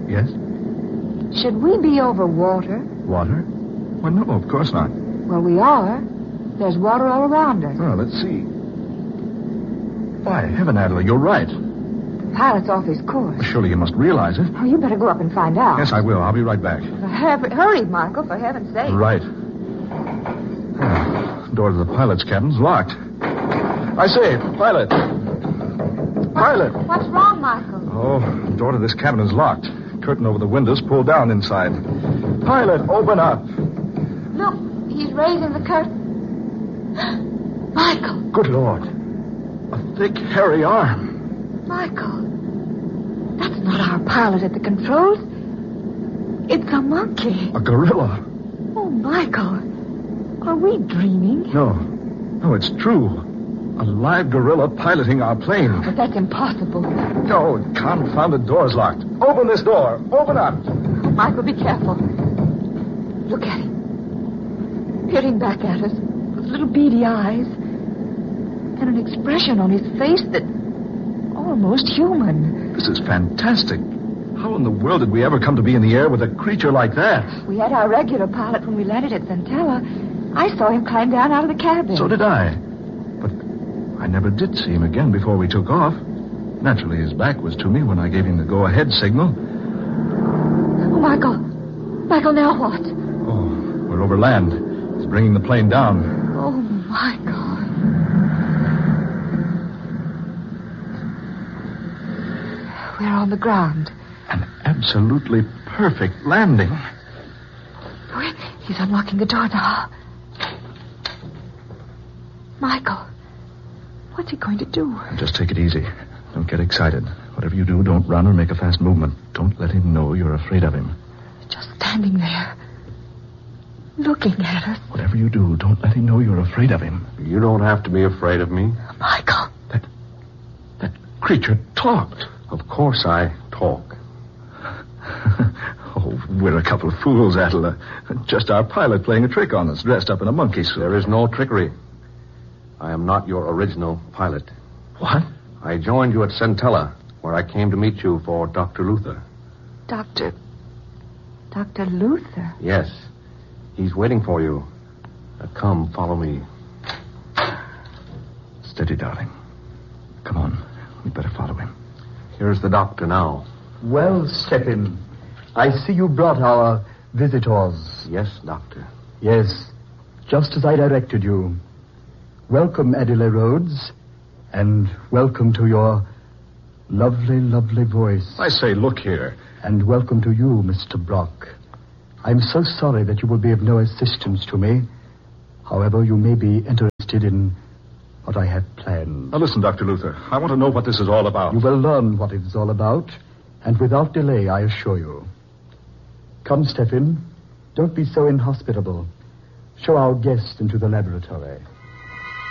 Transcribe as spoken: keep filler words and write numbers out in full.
Yes? Should we be over water? Water? Well, no, of course not. Well, we are. There's water all around us. Oh, let's see. Why, heaven, Adela, you're right. The pilot's off his course. Well, surely you must realize it. Oh, you better go up and find out. Yes, I will. I'll be right back. Hurry, hurry, Michael, for heaven's sake. Right. Oh, door to the pilot's cabin's locked. I say, pilot. Pilot. What's wrong, Michael? Oh, the door to this cabin is locked. Curtain over the windows pulled down inside. Pilot, open up. Look, he's raising the curtain. Michael. Good Lord. A thick, hairy arm. Michael. That's not our pilot at the controls. It's a monkey. A gorilla. Oh, Michael. Are we dreaming? No. No, it's true. A live gorilla piloting our plane. But that's impossible. No, confounded door's locked. Open this door. Open up. Oh, Michael, be careful. Look at him. Peering back at us with little beady eyes and an expression on his face that almost human. This is fantastic. How in the world did we ever come to be in the air with a creature like that? We had our regular pilot when we landed at Centella. I saw him climb down out of the cabin. So did I. But I never did see him again before we took off. Naturally, his back was to me when I gave him the go-ahead signal. Oh, Michael. Michael, now what? Oh, we're over land. He's bringing the plane down. Oh, Michael. We're on the ground. An absolutely perfect landing. Oh, he's unlocking the door now. Michael, what's he going to do? Just take it easy. Don't get excited. Whatever you do, don't run or make a fast movement. Don't let him know you're afraid of him. Just standing there, looking at us. Whatever you do, don't let him know you're afraid of him. You don't have to be afraid of me. Michael. That, that creature talked. Of course I talk. Oh, we're a couple of fools, Attila. Just our pilot playing a trick on us, dressed up in a monkey suit. There is no trickery. I am not your original pilot. What? I joined you at Centella, where I came to meet you for Doctor Luther. Doctor... Doctor Luther? Yes. He's waiting for you. Now come, follow me. Steady, darling. Come on. We'd better follow him. Here's the doctor now. Well, Stephen, I see you brought our visitors. Yes, doctor. Yes, just as I directed you. Welcome, Adela Rhodes, and welcome to your lovely, lovely voice. I say, look here. And welcome to you, Mister Brock. I'm so sorry that you will be of no assistance to me. However, you may be interested in what I have planned. Now listen, Doctor Luther. I want to know what this is all about. You will learn what it is all about, and without delay, I assure you. Come, Stephen. Don't be so inhospitable. Show our guest into the laboratory.